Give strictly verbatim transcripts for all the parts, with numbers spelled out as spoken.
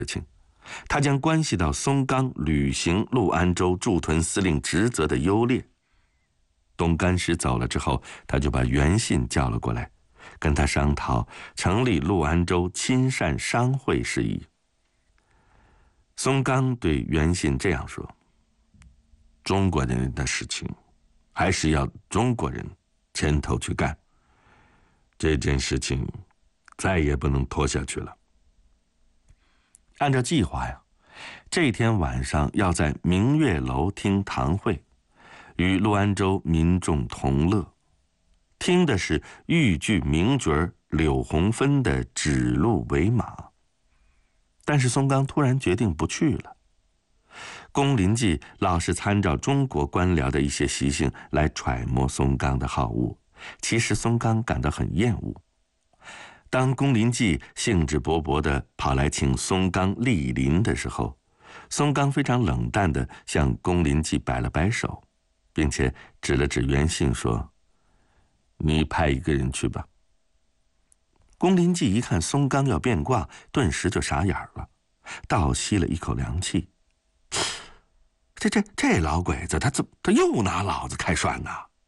情，它将关系到松冈履行陆安州驻屯司令职责的优劣。东干师走了之后，他就把袁信叫了过来，跟他商讨成立陆安州亲善商会事宜。松冈对袁信这样说：中国人的事情还是要中国人牵头去干，这件事情再也不能拖下去了。按照计划呀，这天晚上要在明月楼听堂会，与陆安州民众同乐，听的是豫剧名角柳红芬的指鹿为马。但是松冈突然决定不去了。宫林纪老是参照中国官僚的一些习性来揣摩松冈的好恶，其实松冈感到很厌恶。当宫林纪兴致勃勃地跑来请松冈莅临的时候，松冈非常冷淡地向宫林纪摆了摆手，并且指了指袁信说：你派一个人去吧。宫林纪一看松冈要变卦，顿时就傻眼了，倒吸了一口凉气。这这这老鬼子，他怎他又拿老子开涮呢？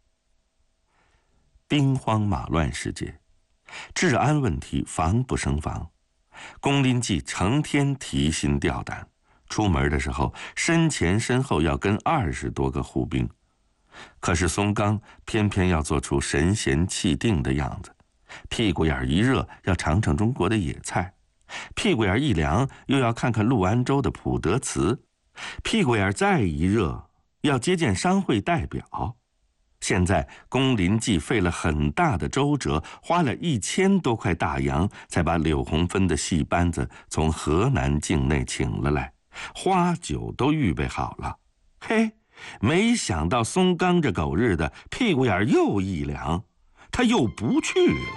兵荒马乱世界，治安问题防不胜防。宫林纪成天提心吊胆，出门的时候身前身后要跟二十多个护兵。可是松冈偏偏要做出神闲气定的样子，屁股眼一热要尝尝中国的野菜，屁股眼一凉又要看看陆安州的普德祠，屁股眼再一热要接见商会代表。现在宫林纪费了很大的周折，花了一千多块大洋，才把柳红芬的戏班子从河南境内请了来，花酒都预备好了。嘿，没想到松冈这狗日的屁股眼又一凉，他又不去了。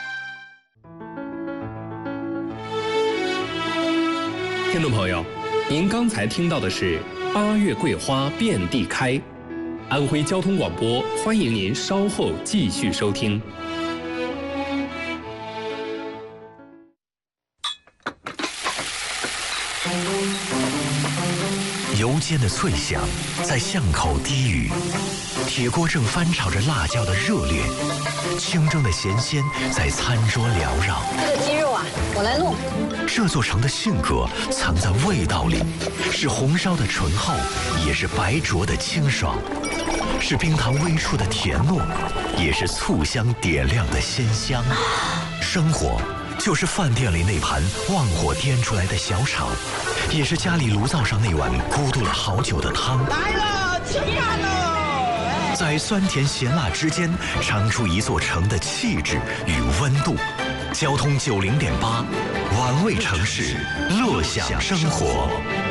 听众朋友，您刚才听到的是八月桂花遍地开。安徽交通广播，欢迎您稍后继续收听。 油煎的脆响在巷口低语，铁锅正翻炒着辣椒的热烈，清蒸的咸鲜在餐桌缭绕。 这个鸡肉啊，我来弄。 这座城的性格藏在味道里，是红烧的醇厚，也是白灼的清爽，是冰糖微出的甜糯，也是醋香点亮的鲜香。生活就是饭店里那盘旺火颠出来的小炒，也是家里炉灶上那碗咕嘟了好久的汤。 来了，吃饭喽！ 在酸甜咸辣之间，尝出一座城的气质与温度。交通九零点八，玩味城市，乐享生活。